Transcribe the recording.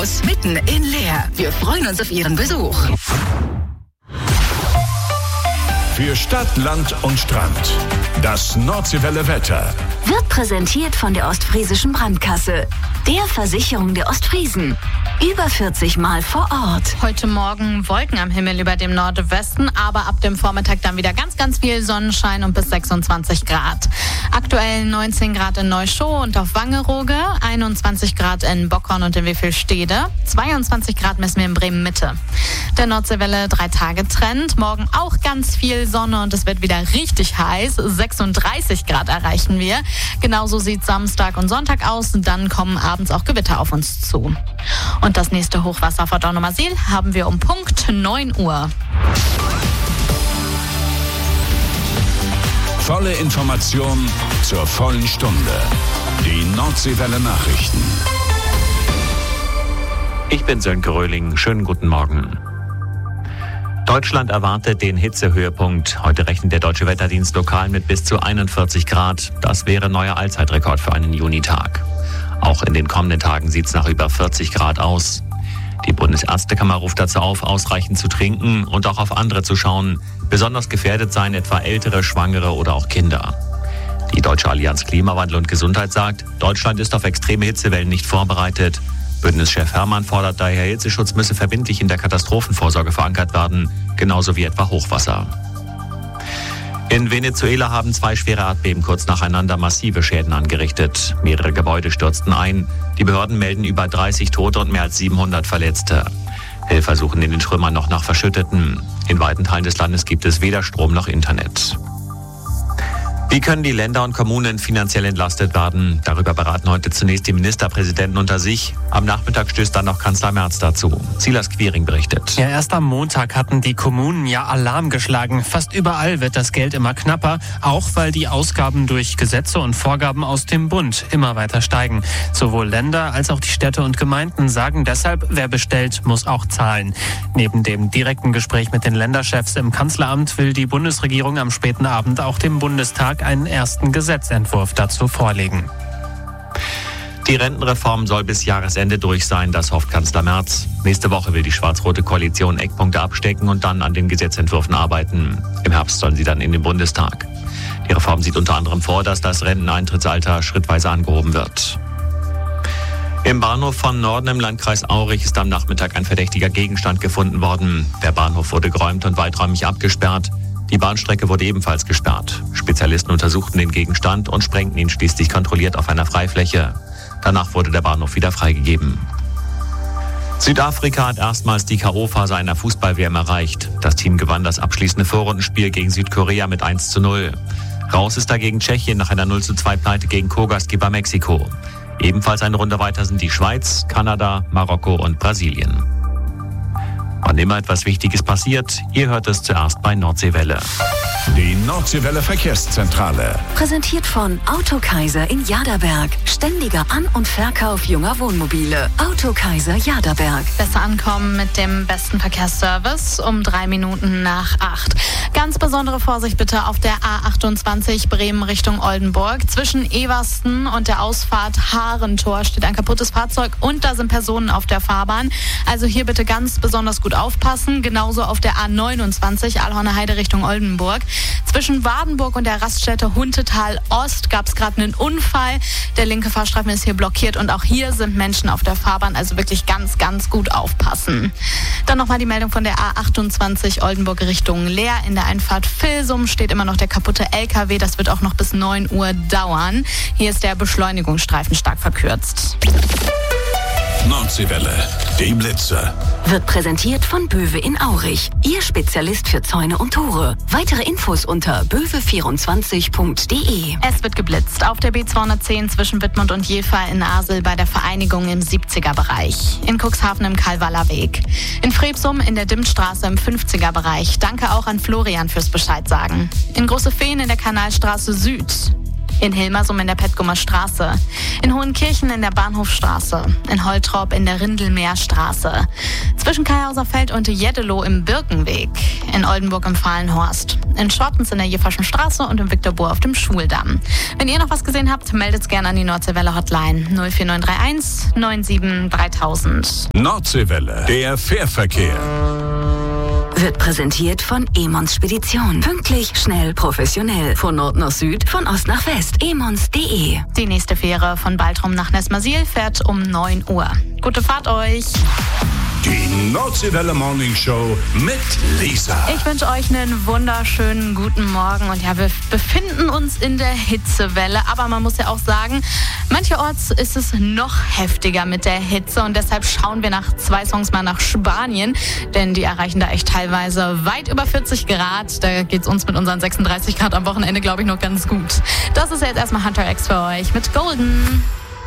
Haus mitten in Leer. Wir freuen uns auf Ihren Besuch. Für Stadt, Land und Strand. Das Nordseewelle Wetter wird präsentiert von der Ostfriesischen Brandkasse, der Versicherung der Ostfriesen. Über 40 Mal vor Ort. Heute Morgen Wolken am Himmel über dem Nordwesten, aber ab dem Vormittag dann wieder ganz, ganz viel Sonnenschein und bis 26 Grad. Aktuell 19 Grad in Neuschow und auf Wangerooge, 21 Grad in Bockhorn und in Wiffelstede, 22 Grad messen wir in Bremen-Mitte. Der Nordseewelle 3-Tage-Trend, morgen auch ganz viel Sonne und es wird wieder richtig heiß, 36 Grad erreichen wir. Genauso sieht Samstag und Sonntag aus, dann kommen abends auch Gewitter auf uns zu. Und das nächste Hochwasser vor Dornumersiel haben wir um Punkt 9 Uhr. Volle Information zur vollen Stunde. Die Nordseewelle Nachrichten. Ich bin Sönke Röhling. Schönen guten Morgen. Deutschland erwartet den Hitzehöhepunkt. Heute rechnet der Deutsche Wetterdienst lokal mit bis zu 41 Grad. Das wäre neuer Allzeitrekord für einen Junitag. Auch in den kommenden Tagen sieht es nach über 40 Grad aus. Die Bundesärztekammer ruft dazu auf, ausreichend zu trinken und auch auf andere zu schauen. Besonders gefährdet seien etwa Ältere, Schwangere oder auch Kinder. Die Deutsche Allianz Klimawandel und Gesundheit sagt, Deutschland ist auf extreme Hitzewellen nicht vorbereitet. Bündnischef Herrmann fordert daher, Hitzeschutz müsse verbindlich in der Katastrophenvorsorge verankert werden, genauso wie etwa Hochwasser. In Venezuela haben 2 schwere Erdbeben kurz nacheinander massive Schäden angerichtet. Mehrere Gebäude stürzten ein. Die Behörden melden über 30 Tote und mehr als 700 Verletzte. Helfer suchen in den Trümmern noch nach Verschütteten. In weiten Teilen des Landes gibt es weder Strom noch Internet. Wie können die Länder und Kommunen finanziell entlastet werden? Darüber beraten heute zunächst die Ministerpräsidenten unter sich. Am Nachmittag stößt dann noch Kanzler Merz dazu. Silas Quiring berichtet. Ja, erst am Montag hatten die Kommunen ja Alarm geschlagen. Fast überall wird das Geld immer knapper, auch weil die Ausgaben durch Gesetze und Vorgaben aus dem Bund immer weiter steigen. Sowohl Länder als auch die Städte und Gemeinden sagen deshalb, wer bestellt, muss auch zahlen. Neben dem direkten Gespräch mit den Länderchefs im Kanzleramt will die Bundesregierung am späten Abend auch dem Bundestag einen ersten Gesetzentwurf dazu vorlegen. Die Rentenreform soll bis Jahresende durch sein, das hofft Kanzler Merz. Nächste Woche will die schwarz-rote Koalition Eckpunkte abstecken und dann an den Gesetzentwürfen arbeiten. Im Herbst sollen sie dann in den Bundestag. Die Reform sieht unter anderem vor, dass das Renteneintrittsalter schrittweise angehoben wird. Im Bahnhof von Norden im Landkreis Aurich ist am Nachmittag ein verdächtiger Gegenstand gefunden worden. Der Bahnhof wurde geräumt und weiträumig abgesperrt. Die Bahnstrecke wurde ebenfalls gesperrt. Spezialisten untersuchten den Gegenstand und sprengten ihn schließlich kontrolliert auf einer Freifläche. Danach wurde der Bahnhof wieder freigegeben. Südafrika hat erstmals die K.O.-Phase einer Fußball-WM erreicht. Das Team gewann das abschließende Vorrundenspiel gegen Südkorea mit 1:0. Raus ist dagegen Tschechien nach einer 0:2-Pleite gegen Co-Gastgeber Mexiko. Ebenfalls eine Runde weiter sind die Schweiz, Kanada, Marokko und Brasilien. Wann immer etwas Wichtiges passiert, ihr hört es zuerst bei Nordseewelle. Die Nordseewelle Verkehrszentrale. Präsentiert von Autokaiser in Jaderberg. Ständiger An- und Verkauf junger Wohnmobile. Autokaiser Jaderberg. Besser ankommen mit dem besten Verkehrsservice um 3 Minuten nach 8. Ganz besondere Vorsicht bitte auf der A28 Bremen Richtung Oldenburg. Zwischen Eversten und der Ausfahrt Haarentor steht ein kaputtes Fahrzeug und da sind Personen auf der Fahrbahn. Also hier bitte ganz besonders gut aufpassen. Genauso auf der A29 Alhorner Heide Richtung Oldenburg. Zwischen Wardenburg und der Raststätte Huntetal Ost gab es gerade einen Unfall. Der linke Fahrstreifen ist hier blockiert und auch hier sind Menschen auf der Fahrbahn. Also wirklich ganz, ganz gut aufpassen. Dann nochmal die Meldung von der A28 Oldenburg Richtung Leer. In der Einfahrt Vilsum steht immer noch der kaputte LKW. Das wird auch noch bis 9 Uhr dauern. Hier ist der Beschleunigungsstreifen stark verkürzt. Nordseewelle, die Blitze. Wird präsentiert von Böwe in Aurich. Ihr Spezialist für Zäune und Tore. Weitere Infos unter böwe24.de. Es wird geblitzt auf der B210 zwischen Wittmund und Jever in Asel bei der Vereinigung im 70er-Bereich. In Cuxhaven im Kalvaller Weg. In Frebsum in der Dimmstraße im 50er-Bereich. Danke auch an Florian fürs Bescheid sagen. In Große Feen in der Kanalstraße Süd. In Hilmersum in der Petgumer Straße, in Hohenkirchen in der Bahnhofstraße, in Holtrop in der Rindelmeerstraße, zwischen Kaihauserfeld und Jeddelo im Birkenweg, in Oldenburg im Fahlenhorst, in Schottens in der Jefferschen Straße und im Viktorbohr auf dem Schuldamm. Wenn ihr noch was gesehen habt, meldet gerne an die Nordseewelle Hotline 04931 97 3000. Nordseewelle, der Fährverkehr. Wird präsentiert von Emons Spedition. Pünktlich, schnell, professionell. Von Nord nach Süd, von Ost nach West. emons.de. Die nächste Fähre von Baltrum nach Nesmasil fährt um 9 Uhr. Gute Fahrt euch! Die Nordseewelle Morning Show mit Lisa. Ich wünsche euch einen wunderschönen guten Morgen. Und ja, wir befinden uns in der Hitzewelle. Aber man muss ja auch sagen, mancherorts ist es noch heftiger mit der Hitze. Und deshalb schauen wir nach 2 Songs mal nach Spanien. Denn die erreichen da echt teilweise weit über 40 Grad. Da geht's uns mit unseren 36 Grad am Wochenende, glaube ich, noch ganz gut. Das ist jetzt erstmal Hunter X für euch mit Golden.